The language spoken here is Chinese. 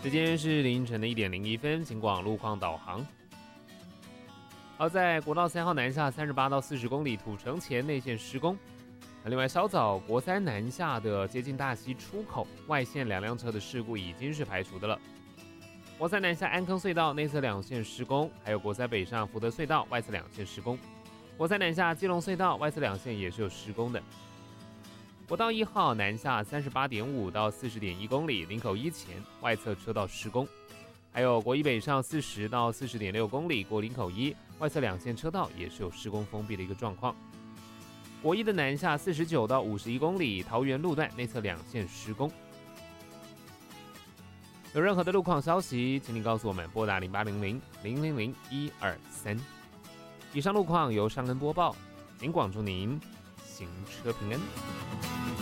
时间是凌晨的1点01分，请广路况导航。好，在国道3号南下38到40公里土城前内线施工。另外，稍早国3南下的接近大溪出口外线2辆车的事故已经是排除的了。国3南下安坑隧道内侧2线施工，还有国3北上福德隧道外侧2线施工。国3南下基隆隧道外侧2线也是有施工的。国道1号南下38.5到40.1公里林口一前外侧车道施工，还有国1北上40到40.6公里过林口一外侧2线车道也是有施工封闭的一个状况。国1的南下49到51公里桃园路段内侧2线施工。有任何的路况消息，请你告诉我们，拨打0800-000-123。以上路况由尚恩播报，尽管祝您行车平安。